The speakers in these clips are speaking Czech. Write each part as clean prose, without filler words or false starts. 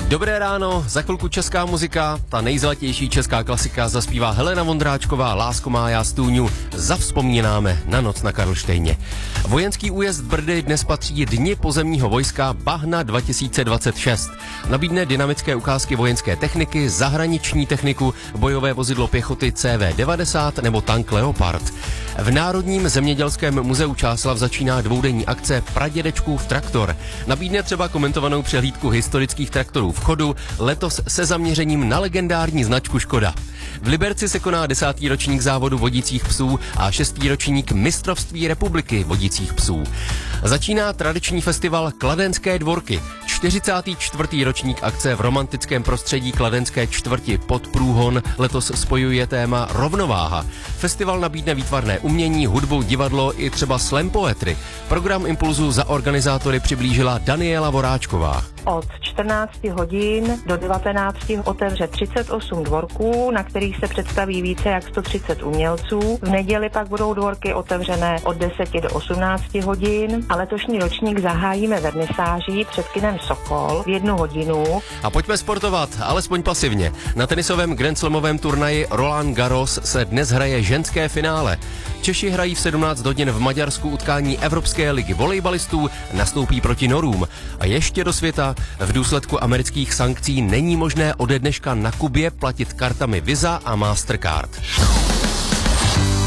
Dobré ráno, za chvilku česká muzika, ta nejzlatější česká klasika zaspívá Helena Vondráčková, Lásko má já stůňu, zavzpomínáme na noc na Karlštejně. Vojenský újezd Brdy dnes patří Dni pozemního vojska Bahna 2026. Nabídne dynamické ukázky vojenské techniky, zahraniční techniku, bojové vozidlo pěchoty CV90 nebo tank Leopard. V Národním zemědělském muzeu Čáslav začíná dvoudenní akce Pradědečkův traktor. Nabídne třeba komentovanou přehlídku historických traktorů v chodu, letos se zaměřením na legendární značku Škoda. V Liberci se koná 10. ročník závodu vodících psů a 6. ročník mistrovství republiky vodících psů. Začíná tradiční festival Kladenské dvorky. 44. ročník akce v romantickém prostředí kladenské čtvrti Podprůhon letos spojuje téma rovnováha. Festival nabídne výtvarné umění, hudbu, divadlo i třeba slam poetry. Program Impulzu za organizátory přiblížila Daniela Voráčková. Od 14 hodin do 19 otevře 38 dvorků, na kterých se představí více jak 130 umělců. V neděli pak budou dvorky otevřené od 10 do 18 hodin a letošní ročník zahájíme vernisáží před kinem Sokol v 1 hodinu. A pojďme sportovat, alespoň pasivně. Na tenisovém grandslamovém turnaji Roland Garros se dnes hraje ženské finále. Češi hrají v 17 hodin v Maďarsku utkání Evropské ligy volejbalistů, nastoupí proti Norům. A ještě do světa, v důsledku amerických sankcí není možné ode dneška na Kubě platit kartami Visa a Mastercard.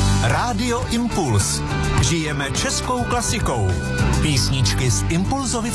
Rádio Impuls. Žijeme českou klasikou. Písničky z Impulzovy